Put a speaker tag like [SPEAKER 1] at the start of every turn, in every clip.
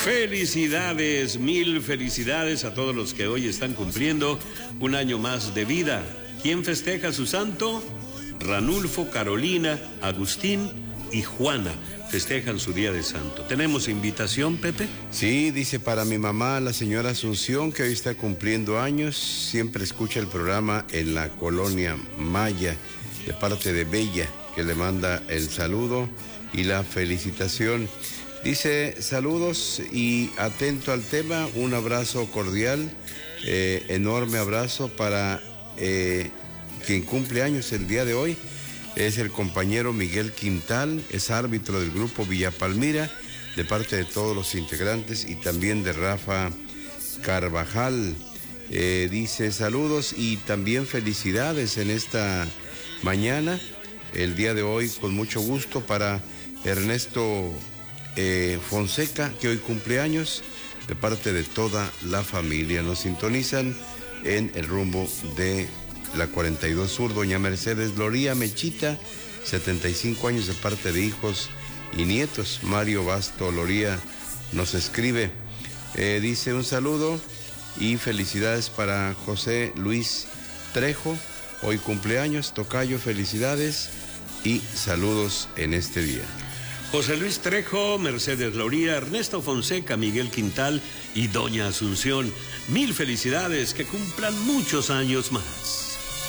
[SPEAKER 1] Felicidades, mil felicidades a todos los que hoy están cumpliendo un año más de vida. ¿Quién festeja su santo? Ranulfo, Carolina, Agustín y Juana festejan su día de santo. ¿Tenemos invitación, Pepe?
[SPEAKER 2] Sí, dice para mi mamá, la señora Asunción, que hoy está cumpliendo años, siempre escucha el programa en la colonia Maya, de parte de Bella, que le manda el saludo y la felicitación. Dice, saludos y atento al tema, un abrazo cordial, enorme abrazo para quien cumple años el día de hoy. Es el compañero Miguel Quintal, es árbitro del grupo Villa Palmira, de parte de todos los integrantes y también de Rafa Carvajal. Dice, saludos y también felicidades en esta mañana, el día de hoy, con mucho gusto para Ernesto Fonseca, que hoy cumple años, de parte de toda la familia. Nos sintonizan en el rumbo de la 42 Sur, doña Mercedes Loría Mechita, 75 años, de parte de hijos y nietos. Mario Basto Loría nos escribe, dice un saludo y felicidades para José Luis Trejo, hoy cumpleaños. Tocayo, felicidades y saludos en este día.
[SPEAKER 1] José Luis Trejo, Mercedes Loría, Ernesto Fonseca, Miguel Quintal y doña Asunción, mil felicidades, que cumplan muchos años más.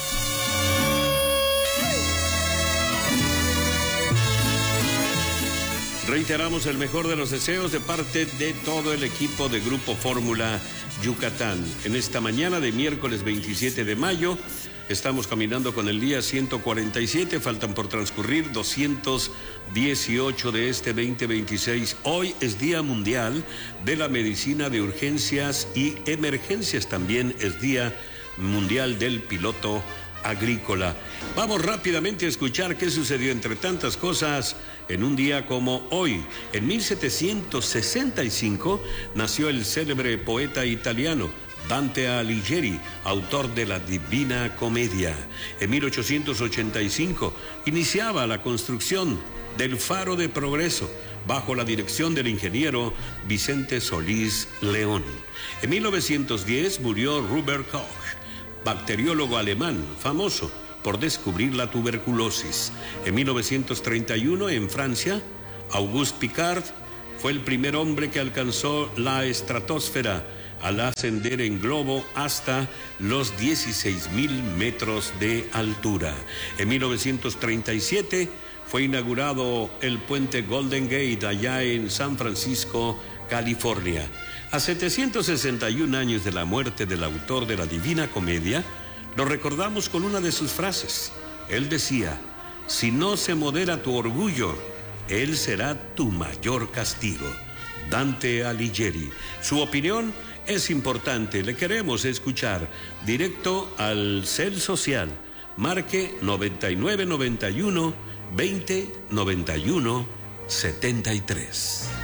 [SPEAKER 1] Reiteramos el mejor de los deseos de parte de todo el equipo de Grupo Fórmula Yucatán. En esta mañana de miércoles 27 de mayo, estamos caminando con el día 147, faltan por transcurrir 218 de este 2026. Hoy es Día Mundial de la Medicina de Urgencias y Emergencias, también es Día Mundial del Piloto Agrícola. Vamos rápidamente a escuchar qué sucedió entre tantas cosas en un día como hoy. En 1765 nació el célebre poeta italiano Dante Alighieri, autor de la Divina Comedia. En 1885 iniciaba la construcción del Faro de Progreso bajo la dirección del ingeniero Vicente Solís León. En 1910 murió Robert Koch, bacteriólogo alemán famoso por descubrir la tuberculosis. En 1931, en Francia, Auguste Piccard fue el primer hombre que alcanzó la estratosfera al ascender en globo hasta los 16.000 metros de altura. En 1937 fue inaugurado el puente Golden Gate allá en San Francisco, California. A 761 años de la muerte del autor de la Divina Comedia, lo recordamos con una de sus frases. Él decía, si no se modera tu orgullo, él será tu mayor castigo. Dante Alighieri. Su opinión es importante, le queremos escuchar. Directo al CEL Social, marque 9991 20 91 73.